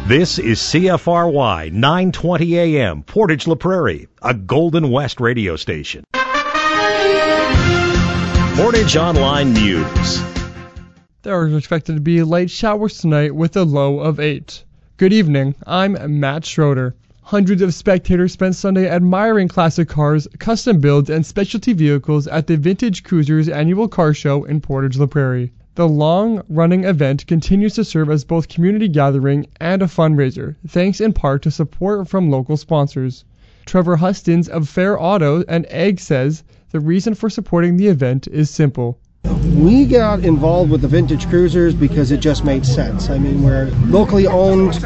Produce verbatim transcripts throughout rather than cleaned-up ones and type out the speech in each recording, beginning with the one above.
This is C F R Y nine twenty A M, Portage La Prairie, a Golden West radio station. Portage Online News. There are expected to be light showers tonight with a low of eight. Good evening, I'm Matt Schroeder. Hundreds of spectators spent Sunday admiring classic cars, custom builds, and specialty vehicles at the Vintage Cruisers annual car show in Portage La Prairie. The long-running event continues to serve as both community gathering and a fundraiser, thanks in part to support from local sponsors. Trevor Hustins of Fair Auto and Egg says the reason for supporting the event is simple. We got involved with the Vintage Cruisers because it just made sense. I mean, we're locally owned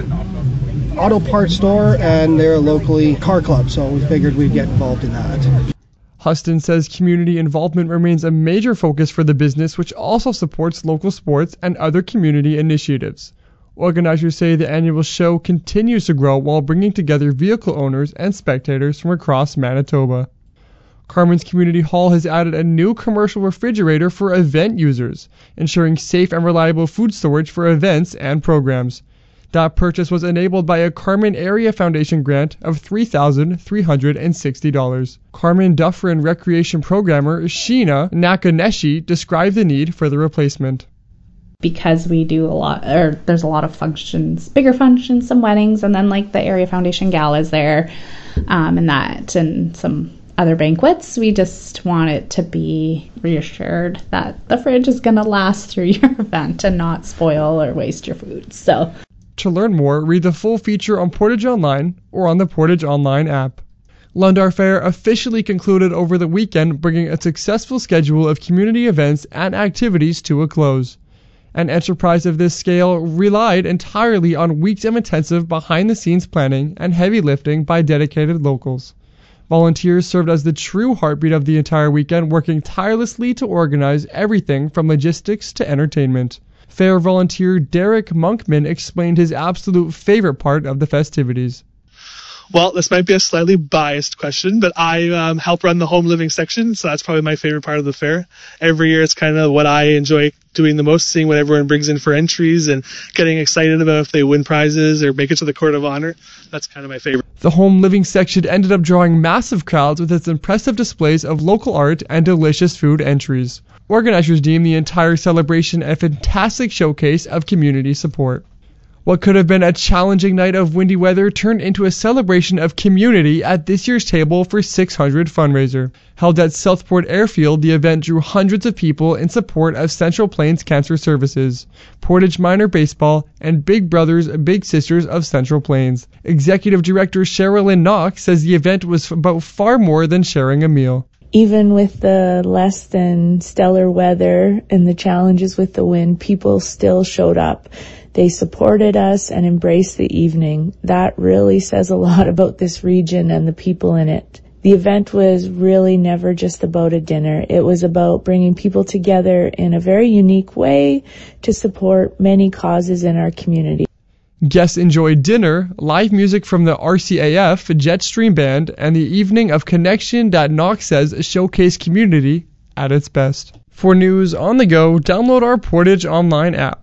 auto parts store and they're a locally car club, so we figured we'd get involved in that. Huston says community involvement remains a major focus for the business, which also supports local sports and other community initiatives. Organizers say the annual show continues to grow while bringing together vehicle owners and spectators from across Manitoba. Carmen's Community Hall has added a new commercial refrigerator for event users, ensuring safe and reliable food storage for events and programs. That purchase was enabled by a Carmen Area Foundation grant of three thousand three hundred sixty dollars. Carmen Dufferin recreation programmer Sheena Nakaneshi described the need for the replacement. Because we do a lot, or there's a lot of functions, bigger functions, some weddings, and then like the Area Foundation galas there, um, and that, and some other banquets. We just want it to be reassured that the fridge is going to last through your event and not spoil or waste your food. So. To learn more, read the full feature on Portage Online or on the Portage Online app. Lundar Fair officially concluded over the weekend, bringing a successful schedule of community events and activities to a close. An enterprise of this scale relied entirely on weeks of intensive behind-the-scenes planning and heavy lifting by dedicated locals. Volunteers served as the true heartbeat of the entire weekend, working tirelessly to organize everything from logistics to entertainment. Fair volunteer Derek Monkman explained his absolute favorite part of the festivities. Well, this might be a slightly biased question, but I um, help run the home living section, so that's probably my favorite part of the fair. Every year it's kind of what I enjoy doing the most, seeing what everyone brings in for entries and getting excited about if they win prizes or make it to the Court of Honor. That's kind of my favorite. The home living section ended up drawing massive crowds with its impressive displays of local art and delicious food entries. Organizers deemed the entire celebration a fantastic showcase of community support. What could have been a challenging night of windy weather turned into a celebration of community at this year's Table for six hundred fundraiser. Held at Southport Airfield, the event drew hundreds of people in support of Central Plains Cancer Services, Portage Minor Baseball, and Big Brothers Big Sisters of Central Plains. Executive Director Sherilyn Knox says the event was about far more than sharing a meal. Even with the less than stellar weather and the challenges with the wind, people still showed up. They supported us and embraced the evening. That really says a lot about this region and the people in it. The event was really never just about a dinner. It was about bringing people together in a very unique way to support many causes in our community. Guests enjoyed dinner, live music from the R C A F, Jetstream Band, and the evening of connection that Knox says showcased community at its best. For news on the go, download our Portage Online app.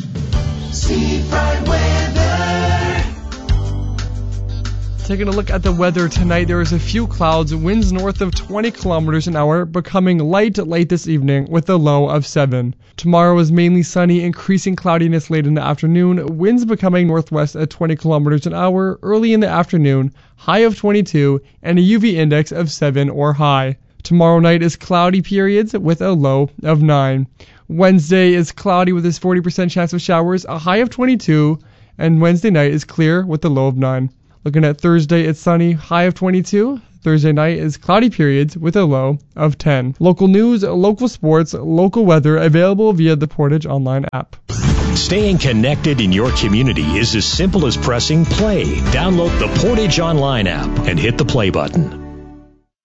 Seafront weather. Taking a look at the weather tonight, there is a few clouds, winds north of twenty kilometers an hour, becoming light late this evening with a low of seven. Tomorrow is mainly sunny, increasing cloudiness late in the afternoon, winds becoming northwest at twenty kilometers an hour early in the afternoon, high of twenty-two, and a U V index of seven or high. Tomorrow night is cloudy periods with a low of nine. Wednesday is cloudy with a forty percent chance of showers, a high of twenty-two, and Wednesday night is clear with a low of nine. Looking at Thursday, it's sunny, high of twenty-two. Thursday night is cloudy periods with a low of ten. Local news, local sports, local weather available via the Portage Online app. Staying connected in your community is as simple as pressing play. Download the Portage Online app and hit the play button.